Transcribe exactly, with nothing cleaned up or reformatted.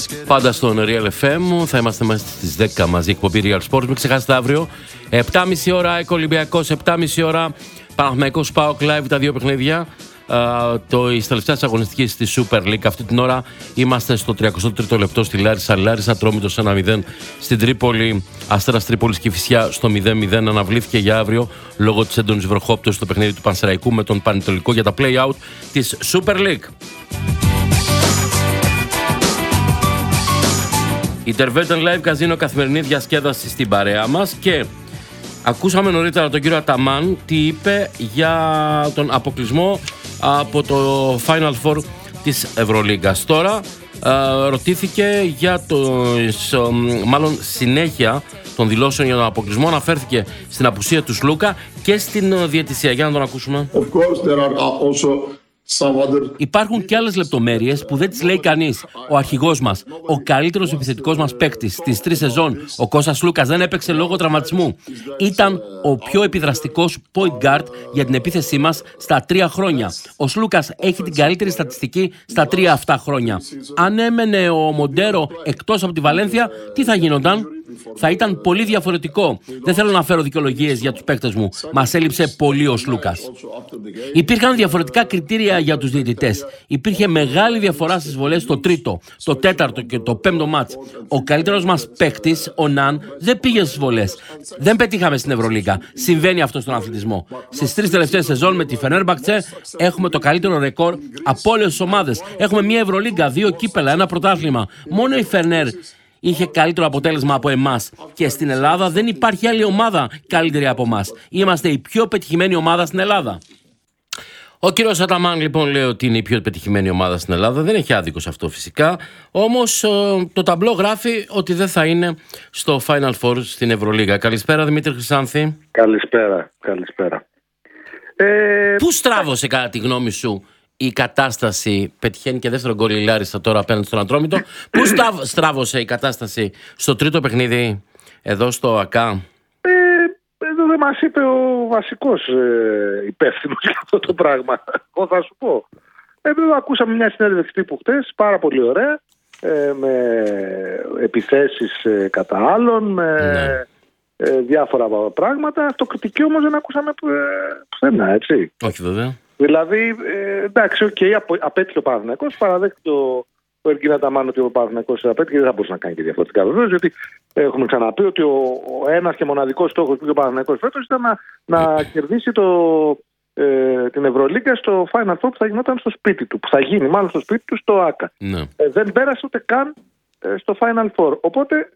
Πάντα στον Real εφ εμ. Θα είμαστε μαζί στις δέκα μαζί, εκπομπή Real Sports. Μην ξεχάσετε αύριο επτά και μισή ώρα ΑΕΚ Ολυμπιακός, επτά και μισή ώρα Παναθηναϊκός ΠΑΟΚ Live, τα δύο παιχνίδια. Uh, το, η τελευταία αγωνιστική στη Super League. Αυτή την ώρα είμαστε στο τριακοστό τρίτο λεπτό στη Λάρισα. Λάρισα Ατρόμητος ένα μηδέν. Στην Τρίπολη, Αστέρας Τρίπολης και Κηφισιά στο μηδέν μηδέν. Αναβλήθηκε για αύριο λόγω της έντονης βροχόπτωσης στο παιχνίδι του Πανσεραϊκού με τον Πανετολικό για τα play-out της Super League. Η Interveton Live Casino, καθημερινή διασκέδαση στην παρέα μας. Και ακούσαμε νωρίτερα τον κύριο Αταμάν τι είπε για τον αποκλεισμό από το Final Four της Ευρωλίγκας. Τώρα ε, ρωτήθηκε για το ε, μάλλον συνέχεια των δηλώσεων για τον αποκλεισμό. Αναφέρθηκε στην απουσία του Σλούκα και στην ε, διαιτησία. Για να τον ακούσουμε. Of course, there are also... Υπάρχουν και άλλες λεπτομέρειες που δεν τις λέει κανείς. Ο αρχηγός μας, ο καλύτερος επιθετικός μας παίκτης στις τρεις σεζόν, ο Κώστας Σλούκας, δεν έπαιξε λόγω τραυματισμού. Ήταν ο πιο επιδραστικός point guard για την επίθεσή μας στα τρία χρόνια. Ο Σλούκας έχει την καλύτερη στατιστική στα τρία αυτά χρόνια. Αν έμενε ο Μοντέρο εκτός από τη Βαλένθια, τι θα γίνονταν? Θα ήταν πολύ διαφορετικό. Δεν θέλω να φέρω δικαιολογίες για τους παίκτες μου. Μας έλειψε πολύ ο Σλούκας. Υπήρχαν διαφορετικά κριτήρια για τους διαιτητές. Υπήρχε μεγάλη διαφορά στις βολές στο τρίτο, το τέταρτο και το πέμπτο μάτς. Ο καλύτερος μας παίκτης, ο Ναν, δεν πήγε στις βολές. Δεν πετύχαμε στην Ευρωλίγκα. Συμβαίνει αυτό στον αθλητισμό. Στις τρεις τελευταίες σεζόν με τη Φενέρμπαχτσε έχουμε το καλύτερο ρεκόρ από όλες τις ομάδες. Έχουμε μια Ευρωλίγκα, δύο κύπελα, ένα πρωτάθλημα. Μόνο η Φενέρ είχε καλύτερο αποτέλεσμα από εμάς. Και στην Ελλάδα δεν υπάρχει άλλη ομάδα καλύτερη από εμάς. Είμαστε η πιο πετυχημένη ομάδα στην Ελλάδα. Ο κύριος Αταμάν λοιπόν λέει ότι είναι η πιο πετυχημένη ομάδα στην Ελλάδα. Δεν έχει άδικο σε αυτό φυσικά. Όμως το ταμπλό γράφει ότι δεν θα είναι στο Final Four στην Ευρωλίγα. Καλησπέρα Δημήτρη Χρυσάνθη. Καλησπέρα. Καλησπέρα. Ε... Πού στράβωσε κατά τη γνώμη σου η κατάσταση? Πετυχαίνει και δεύτερο γκολ η Λάρισα τώρα απέναντι στον Ατρόμητο. Πού στράβωσε η κατάσταση στο τρίτο παιχνίδι εδώ στο ΑΚΑ? Ε, εδώ δεν μας είπε ο βασικός ε, υπεύθυνος για αυτό το πράγμα. Εγώ θα σου πω. Εδώ ακούσαμε μια συνέντευξη τύπου χτες, πάρα πολύ ωραία, ε, με επιθέσεις ε, κατά άλλων, με ναι. ε, διάφορα πράγματα. Αυτοκριτική όμως δεν ακούσαμε ε, πουθενά, έτσι. Όχι βέβαια. Δηλαδή, ε, εντάξει, οκ, okay, απέτυχε ο Παναθηναϊκός, παραδέχεται το, το Ερκίν Αταμάν ότι ο Παναθηναϊκός απέτυχε, δεν θα μπορούσε να κάνει και διαφορετικά βεβαίως, γιατί έχουμε ξαναπεί ότι ο, ο ένας και μοναδικός στόχος που είχε ο Παναθηναϊκός φέτος ήταν να, να κερδίσει το, ε, την Ευρωλίγκα στο Final Four που θα γινόταν στο σπίτι του, που θα γίνει μάλλον στο σπίτι του στο ΆΚΑ. Ναι. Ε, δεν πέρασε ούτε καν ε, στο Final Four. Οπότε